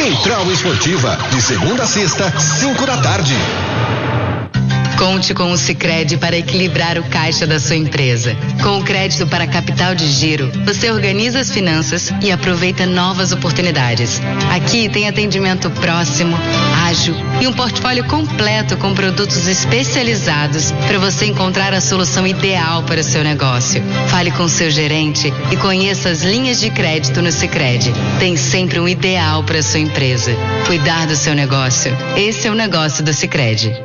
Central Esportiva, de segunda a sexta, 5 da tarde. Conte com o Sicredi para equilibrar o caixa da sua empresa. Com o crédito para capital de giro, você organiza as finanças e aproveita novas oportunidades. Aqui tem atendimento próximo, ágil e um portfólio completo com produtos especializados para você encontrar a solução ideal para o seu negócio. Fale com seu gerente e conheça as linhas de crédito no Sicredi. Tem sempre um ideal para a sua empresa. Cuidar do seu negócio. Esse é o negócio do Sicredi.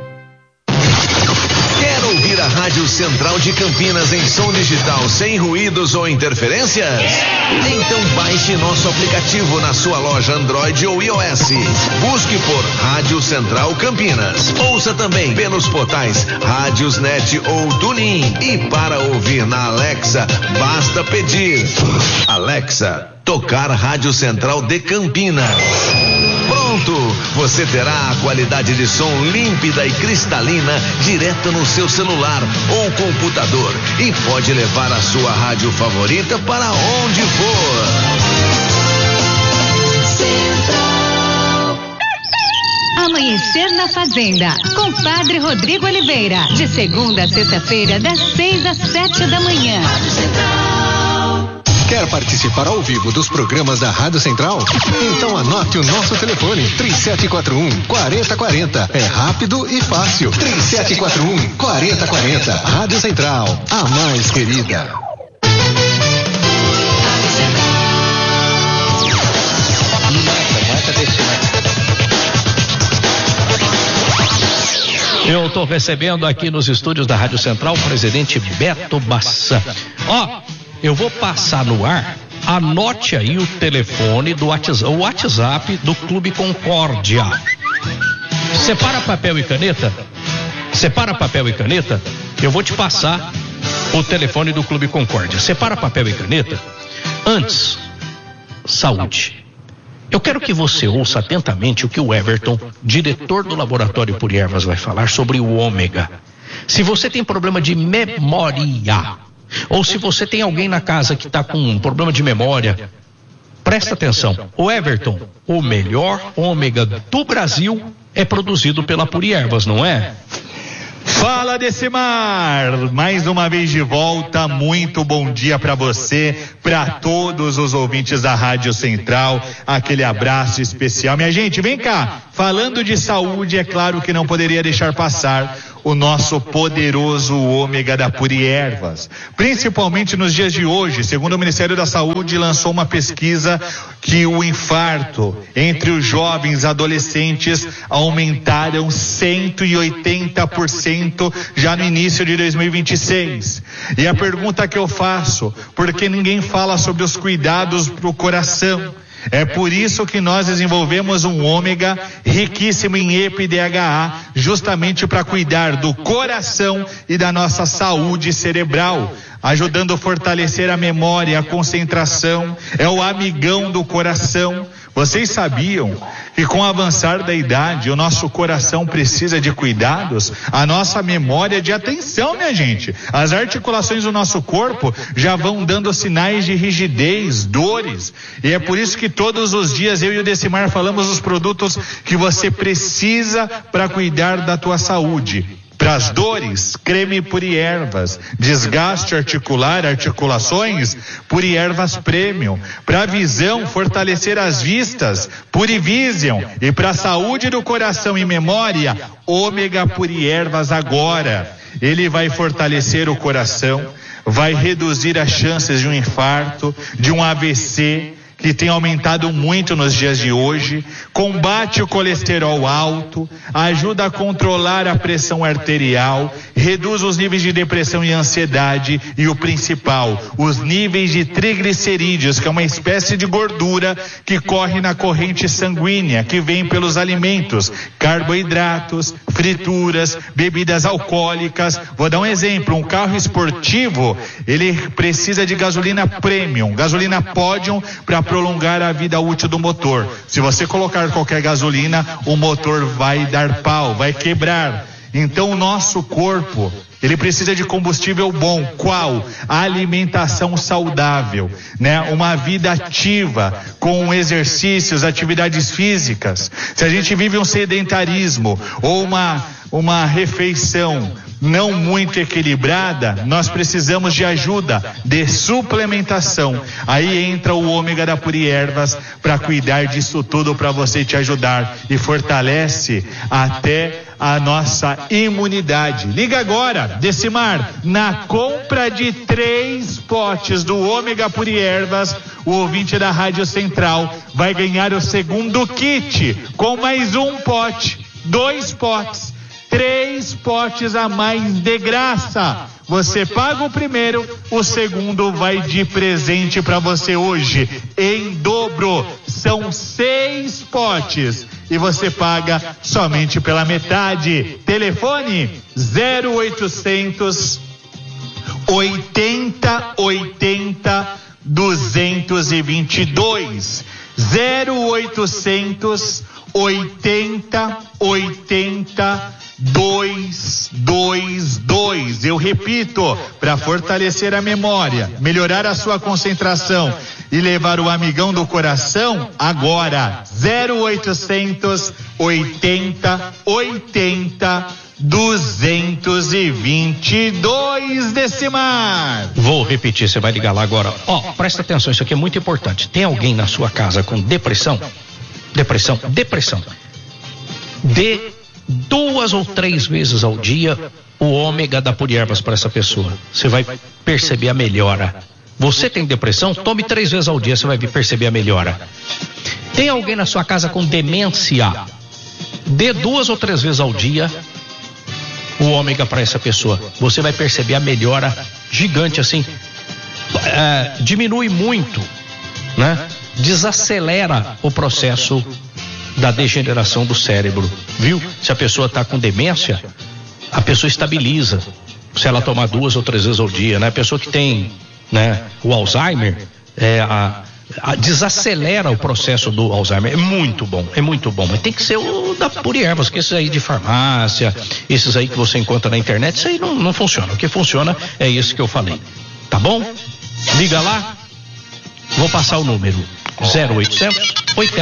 Quer ouvir a Rádio Central de Campinas em som digital sem ruídos ou interferências? Então baixe nosso aplicativo na sua loja Android ou iOS. Busque por Rádio Central Campinas. Ouça também pelos portais Rádiosnet ou TuneIn. E para ouvir na Alexa, basta pedir: Alexa, tocar Rádio Central de Campinas. Pronto! Você terá a qualidade de som límpida e cristalina direto no seu celular ou computador e pode levar a sua rádio favorita para onde for. Amanhecer na Fazenda, com Padre Rodrigo Oliveira, de segunda a sexta-feira, das 6 às 7 da manhã. Quer participar ao vivo dos programas da Rádio Central? Então anote o nosso telefone, 3741-4040. É rápido e fácil. 3741-4040. Rádio Central, a mais querida. Eu estou recebendo aqui nos estúdios da Rádio Central o presidente Beto Bassan. Eu vou passar no ar, anote aí o telefone do WhatsApp do Clube Concórdia. Separa papel e caneta. Eu vou te passar o telefone do Clube Concórdia. Separa papel e caneta. Antes, saúde. Eu quero que você ouça atentamente o que o Everton, diretor do Laboratório Puri Ervas, vai falar sobre o ômega. Se você tem problema de memória, ou se você tem alguém na casa que está com um problema de memória, presta atenção. O Everton, o melhor ômega do Brasil é produzido pela Puri Ervas, não é? Fala, Decimar, mais uma vez de volta, muito bom dia para você, para todos os ouvintes da Rádio Central, aquele abraço especial. Minha gente, vem cá, falando de saúde, é claro que não poderia deixar passar o nosso poderoso ômega da Puri Ervas, principalmente nos dias de hoje. Segundo o Ministério da Saúde, lançou uma pesquisa que o infarto entre os jovens adolescentes aumentaram 180% já no início de 2026. E a pergunta que eu faço, por que ninguém fala sobre os cuidados pro coração? É por isso que nós desenvolvemos um ômega riquíssimo em EPA e DHA, justamente para cuidar do coração e da nossa saúde cerebral, ajudando a fortalecer a memória, a concentração. É o amigão do coração. Vocês sabiam que com o avançar da idade o nosso coração precisa de cuidados? A nossa memória de atenção, minha gente. As articulações do nosso corpo já vão dando sinais de rigidez, dores. E é por isso que todos os dias eu e o Decimar falamos os produtos que você precisa para cuidar da tua saúde. Para as dores, creme Puri Ervas. Desgaste articular, articulações, Puri Ervas Premium. Para a visão, fortalecer as vistas, Puri Vision. E para a saúde do coração e memória, ômega Puri Ervas agora. Ele vai fortalecer o coração, vai reduzir as chances de um infarto, de um AVC, que tem aumentado muito nos dias de hoje, combate o colesterol alto, ajuda a controlar a pressão arterial, reduz os níveis de depressão e ansiedade e o principal, os níveis de triglicerídeos, que é uma espécie de gordura que corre na corrente sanguínea, que vem pelos alimentos, carboidratos, frituras, bebidas alcoólicas. Vou dar um exemplo, um carro esportivo, ele precisa de gasolina premium, gasolina Podium, para prolongar a vida útil do motor. Se você colocar qualquer gasolina, o motor vai dar pau, vai quebrar. Então o nosso corpo Ele precisa de combustível bom. Qual? A alimentação saudável, né? Uma vida ativa, com exercícios, atividades físicas. Se a gente vive um sedentarismo ou uma refeição não muito equilibrada, nós precisamos de ajuda, de suplementação. Aí entra o ômega da Puri Ervas para cuidar disso tudo, para você te ajudar, e fortalece até a nossa imunidade. Liga agora, Decimar, na compra de 3 potes do ômega Puri Ervas, o ouvinte da Rádio Central vai ganhar o segundo kit com mais um pote, 2 potes. 3 potes a mais de graça. Você paga o primeiro, o segundo vai de presente para você hoje, em dobro. São 6 potes e você paga somente pela metade. Telefone 0800 80 80 222. 0800 80 80 222. Eu repito, para fortalecer a memória, melhorar a sua concentração e levar o amigão do coração, agora 0800 80 80 222, Decimar. Vou repetir, você vai ligar lá agora. Presta atenção, isso aqui é muito importante. Tem alguém na sua casa com depressão? Depressão. Dê 2 ou 3 vezes ao dia o ômega da Puri Ervas para essa pessoa. Você vai perceber a melhora. Você tem depressão? Tome 3 vezes ao dia, você vai perceber a melhora. Tem alguém na sua casa com demência? Dê 2 ou 3 vezes ao dia o ômega para essa pessoa. Você vai perceber a melhora gigante, assim. Diminui muito, né? Desacelera o processo da degeneração do cérebro, viu? Se a pessoa está com demência, a pessoa estabiliza se ela tomar 2 ou 3 vezes ao dia, né? A pessoa que tem, né, o Alzheimer, desacelera o processo do Alzheimer. É muito bom, mas tem que ser o da Puri Ervas, que esses aí de farmácia, esses aí que você encontra na internet, isso aí não funciona. O que funciona é isso que eu falei, tá bom? Liga lá, vou passar o número 0800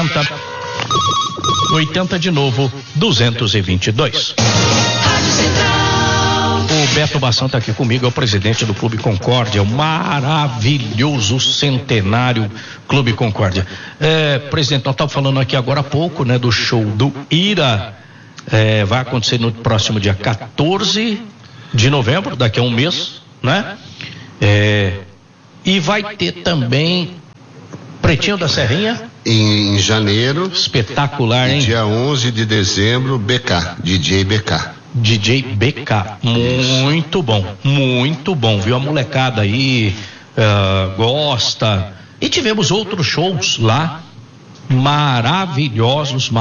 80 de novo 222. O Beto Bassan está aqui comigo, é o presidente do Clube Concórdia, o maravilhoso centenário Clube Concórdia. Presidente, nós estávamos falando aqui agora há pouco, né, do show do Ira. Vai acontecer no próximo dia 14 de novembro, daqui a um mês, né? E vai ter também Pretinho da Serrinha em janeiro. Espetacular, hein? Dia 11 de dezembro, DJ BK. DJ BK, muito bom, viu? A molecada aí gosta. E tivemos outros shows lá, maravilhosos.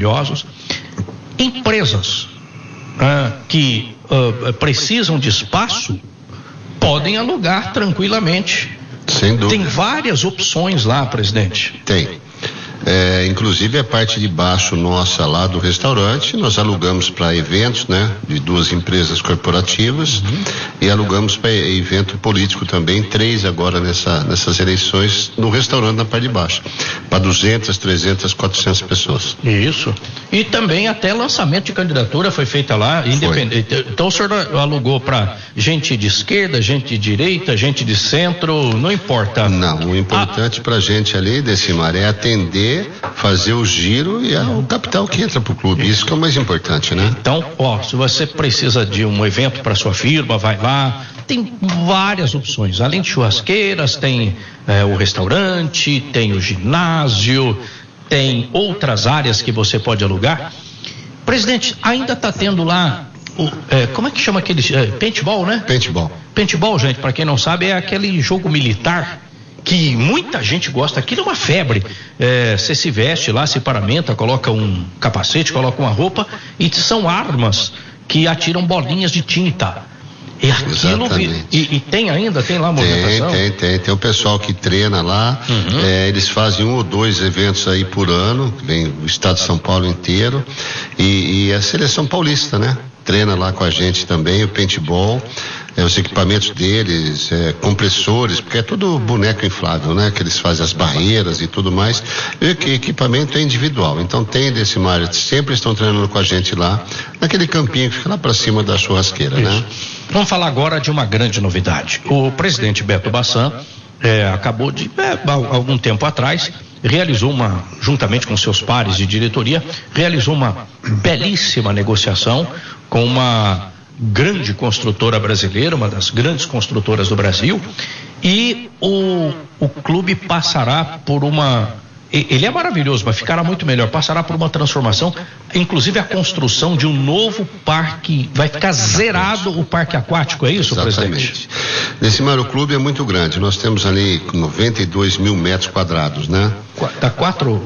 Empresas que precisam de espaço podem alugar tranquilamente. Sem dúvida. Tem várias opções lá, presidente. Tem. Inclusive a parte de baixo nossa lá do restaurante, nós alugamos para eventos, né? De 2 empresas corporativas, e alugamos para evento político também, 3 agora nessas eleições, no restaurante na parte de baixo, para 200, 300, 400 pessoas. Isso. E também até lançamento de candidatura foi feita lá, independente. Então o senhor alugou para gente de esquerda, gente de direita, gente de centro, não importa. Não, o importante pra gente ali, Decimar, é atender, fazer o giro e o capital que entra pro clube. Isso que é o mais importante, né? Então, se você precisa de um evento para sua firma, vai lá. Tem várias opções. Além de churrasqueiras, tem o restaurante, tem o ginásio, tem outras áreas que você pode alugar. Presidente, ainda está tendo lá como é que chama aquele paintball, né? Paintball, gente, para quem não sabe, é aquele jogo militar que muita gente gosta. Aquilo é uma febre. Você se veste lá, se paramenta, coloca um capacete, coloca uma roupa, e são armas que atiram bolinhas de tinta. E aquilo tem lá a movimentação? Tem o pessoal que treina lá, eles fazem 1 ou 2 eventos aí por ano, vem o estado de São Paulo inteiro, e a seleção paulista, né? treina lá com a gente também, o paintball, os equipamentos deles, compressores, porque é tudo boneco inflável, né? Que eles fazem as barreiras e tudo mais. E que equipamento é individual. Então tem desse mar, sempre estão treinando com a gente lá, naquele campinho que fica lá para cima da churrasqueira, né? Vamos falar agora de uma grande novidade. O presidente Beto Bassan acabou de, algum tempo atrás, realizou juntamente com seus pares de diretoria, realizou uma belíssima negociação com uma grande construtora brasileira, uma das grandes construtoras do Brasil, e o clube passará por ele é maravilhoso, mas ficará muito melhor, passará por uma transformação, inclusive a construção de um novo parque, vai ficar zerado o parque aquático, é isso, presidente? Decimar, o clube é muito grande, nós temos ali 92 mil metros quadrados, né? Dá 4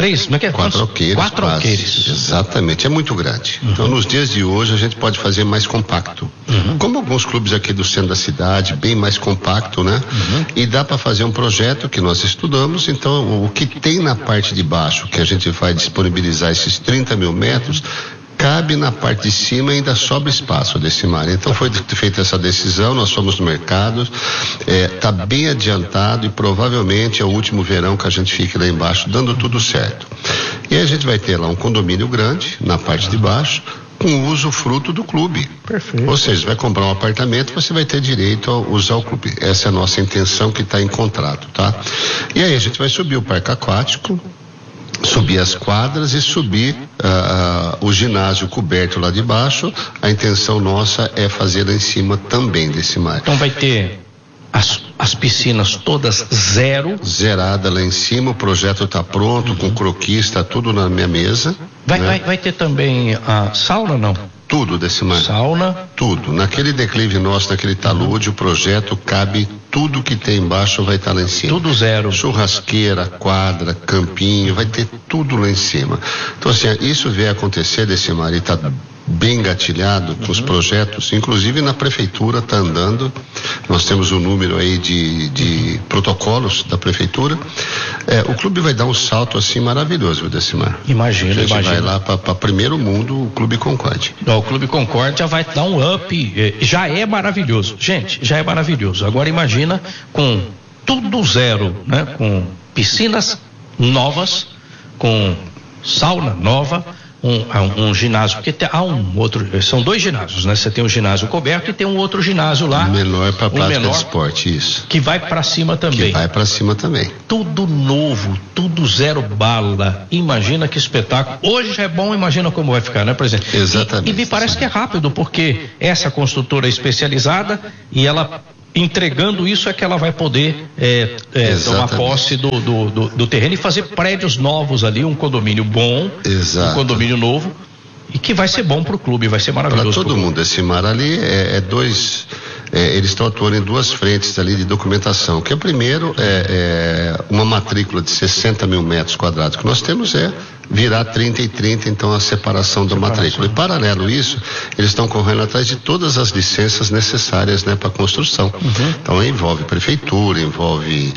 alqueires. Exatamente, é muito grande. Então, nos dias de hoje, a gente pode fazer mais compacto. Como alguns clubes aqui do centro da cidade, bem mais compacto, né? E dá para fazer um projeto que nós estudamos. Então, o que tem na parte de baixo, que a gente vai disponibilizar esses 30 mil metros, cabe na parte de cima e ainda sobra espaço desse mar. Então foi feita essa decisão, nós fomos no mercado, está bem adiantado e provavelmente é o último verão que a gente fique lá embaixo, dando tudo certo. E aí a gente vai ter lá um condomínio grande na parte de baixo, com uso fruto do clube. Perfeito. Ou seja, vai comprar um apartamento, você vai ter direito a usar o clube. Essa é a nossa intenção que está em contrato, tá? E aí a gente vai subir o parque aquático, subir as quadras e subir o ginásio coberto lá de baixo. A intenção nossa é fazer lá em cima também desse mar. Então vai ter as piscinas todas zerada lá em cima, o projeto está pronto, com croquis, está tudo na minha mesa. Vai ter também a sauna, não? Tudo desse mar. Sauna? Tudo. Naquele declive nosso, naquele talude, o projeto cabe tudo que tem embaixo, vai estar lá em cima. Tudo zero. Churrasqueira, quadra, campinho, vai ter tudo lá em cima. Então, assim, isso veio acontecer desse mar e está bem engatilhado com os projetos, inclusive na prefeitura está andando. Nós temos um número aí de protocolos da prefeitura. O clube vai dar um salto assim maravilhoso desse mar. Imagina. A gente vai lá para primeiro mundo, o Clube Concórdia. O Clube Concórdia vai dar um up, já é maravilhoso, gente, já é maravilhoso. Agora imagina com tudo zero, né? Com piscinas novas, com sauna nova, um ginásio, porque há um outro, são 2 ginásios, né? Você tem um ginásio coberto e tem um outro ginásio lá. Menor para prática de esporte, isso. Que vai para cima também. Tudo novo, tudo zero bala. Imagina que espetáculo. Hoje já é bom, imagina como vai ficar, né, presidente? Exatamente. E me parece que é rápido, porque essa construtora é especializada e ela, entregando isso, é que ela vai poder tomar posse do terreno e fazer prédios novos ali, um condomínio bom, um condomínio novo, e que vai ser bom para o clube, vai ser maravilhoso. Para todo mundo. Esse mar ali eles estão atuando em 2 frentes ali de documentação, que o primeiro é uma matrícula de 60 mil metros quadrados, que nós temos virar 30 e 30, então a separação da matrícula. E paralelo a isso, eles estão correndo atrás de todas as licenças necessárias, né, para construção. Então envolve prefeitura, envolve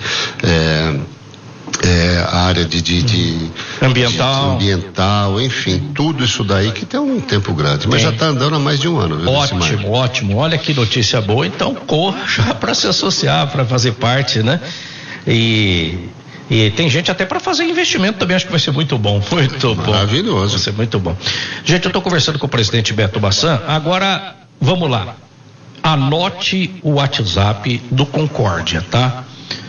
a área de ambiental, enfim, tudo isso daí que tem um tempo grande, mas já está andando há mais de um ano. Viu, ótimo, olha que notícia boa. Então corra já para se associar, para fazer parte, né? E tem gente até para fazer investimento também, acho que vai ser muito bom. Maravilhoso. Vai ser muito bom. Gente, eu estou conversando com o presidente Beto Bassan. Agora, vamos lá. Anote o WhatsApp do Concórdia, tá?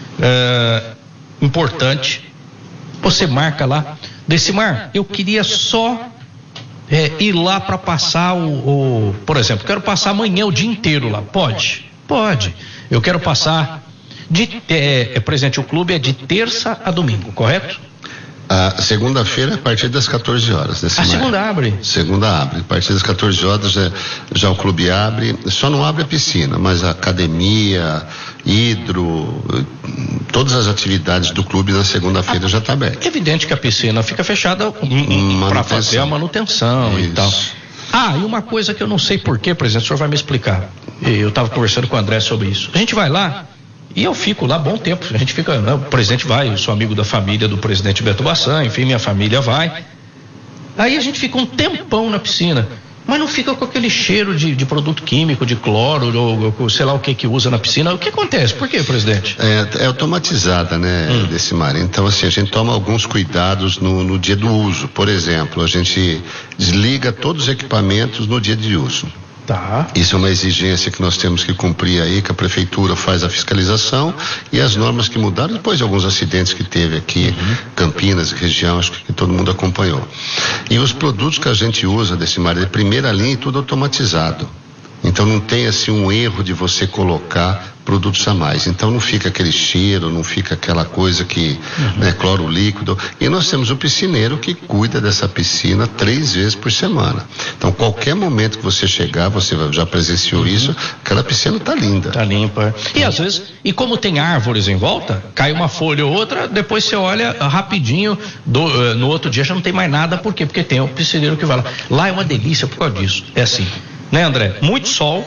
Importante. Você marca lá. Decimar, eu queria só ir lá para passar por exemplo, quero passar amanhã o dia inteiro lá. Pode. Eu quero passar presidente, o clube é de terça a domingo, correto? A segunda-feira a partir das 14 horas. Segunda abre? Segunda abre. A partir das 14 horas já o clube abre. Só não abre a piscina, mas a academia, hidro, todas as atividades do clube na segunda-feira já está aberta. É evidente que a piscina fica fechada para fazer a manutenção. Isso. E tal. E uma coisa que eu não sei porquê, presidente, o senhor vai me explicar. Eu estava conversando com o André sobre isso. A gente vai lá e eu fico lá bom tempo. A gente fica, né, o presidente vai, eu sou amigo da família do presidente Beto Bassan, enfim, minha família vai. Aí a gente fica um tempão na piscina. mas não fica com aquele cheiro de produto químico, de cloro, ou sei lá o que usa na piscina. O que acontece? Por quê, presidente? É automatizada, né, Decimar? Então, assim, a gente toma alguns cuidados no dia do uso. Por exemplo, a gente desliga todos os equipamentos no dia de uso. Tá. Isso é uma exigência que nós temos que cumprir aí, que a prefeitura faz a fiscalização e as normas que mudaram depois de alguns acidentes que teve aqui, Campinas, região, acho que todo mundo acompanhou. E os produtos que a gente usa, Decimar, de primeira linha, tudo automatizado. Então não tem assim um erro de você colocar produtos a mais. Então não fica aquele cheiro, não fica aquela coisa que, né, cloro líquido. E nós temos o piscineiro que cuida dessa piscina 3 vezes por semana. Então qualquer momento que você chegar, você já presenciou isso, aquela piscina tá linda. Tá limpa. E às vezes, e como tem árvores em volta, cai uma folha ou outra, depois você olha rapidinho, no outro dia já não tem mais nada. Por quê? Porque tem o piscineiro que vai lá. Lá é uma delícia por causa disso. É assim, né, André? Muito sol,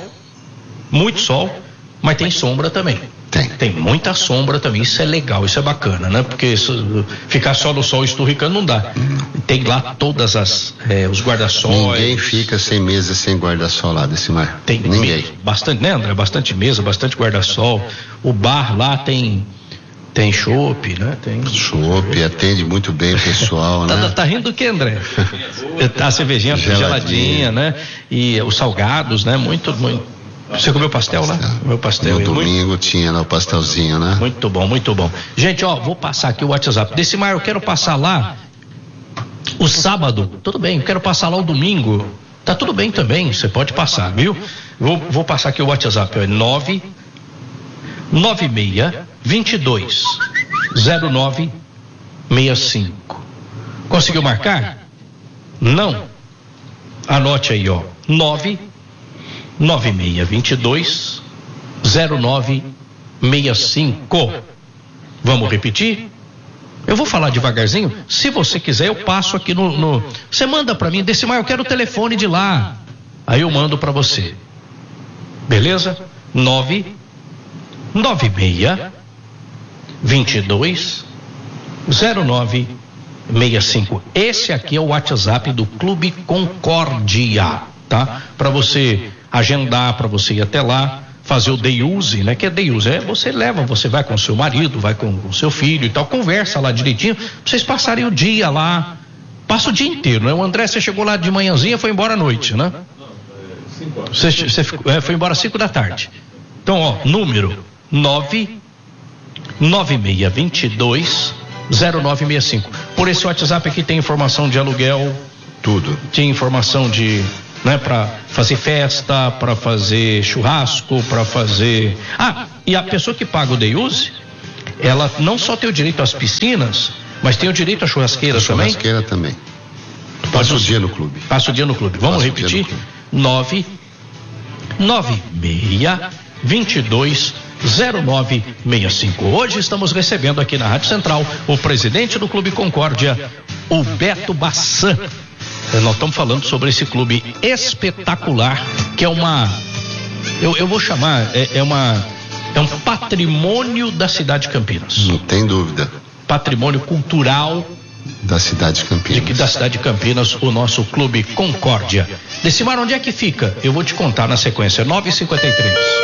mas tem sombra também. Tem muita sombra também, isso é legal, isso é bacana, né? Porque ficar só no sol esturricando não dá. Tem lá todas os guarda-sóis. Ninguém fica 100 meses sem guarda-sol lá, Decimar. Tem ninguém. Bastante, né, André? Bastante mesa, bastante guarda-sol. O bar lá tem chopp, né? Tem chopp, atende muito bem o pessoal, né? Tá rindo do que, André? A cervejinha geladinha, né? E os salgados, né? Muito. Você comeu pastel lá? Meu pastel. No domingo tinha lá o pastelzinho, né? Muito bom, muito bom. Gente, vou passar aqui o WhatsApp. Decimar, eu quero passar lá o sábado. Tudo bem, eu quero passar lá o domingo. Tá tudo bem também, você pode passar, viu? Vou passar aqui o WhatsApp. É 996-22-0965. Conseguiu marcar? Não? Anote aí, 996-22-0965. Vamos repetir? Eu vou falar devagarzinho. Se você quiser, eu passo aqui Você manda pra mim, Decimar, eu quero o telefone de lá. Aí eu mando pra você. Beleza? 996-22-0965. Esse aqui é o WhatsApp do Clube Concórdia, tá? Para você agendar, para você ir até lá, fazer o day use, né? Que é day use, você vai com o seu marido, vai com o seu filho e tal, conversa lá direitinho, pra vocês passarem o dia lá, passa o dia inteiro, né? O André, você chegou lá de manhãzinha, foi embora à noite, né? Você foi embora às 5 da tarde. Então, número 996-22-0965. Por esse WhatsApp aqui tem informação de aluguel, tudo. Tem informação né, para fazer festa, para fazer churrasco, para fazer. E a pessoa que paga o day use, ela não só tem o direito às piscinas, mas tem o direito à churrasqueira também. Churrasqueira também. Passa o dia no clube. Passa o dia no clube. Vamos repetir? 996-22-0965. Hoje estamos recebendo aqui na Rádio Central o presidente do Clube Concórdia, o Beto Bassan. Nós estamos falando sobre esse clube espetacular, que é eu vou chamar, é um patrimônio da cidade de Campinas. Não tem dúvida. Patrimônio cultural da cidade de Campinas. Da cidade de Campinas, o nosso Clube Concórdia. Decimar, onde é que fica? Eu vou te contar na sequência. 9h53.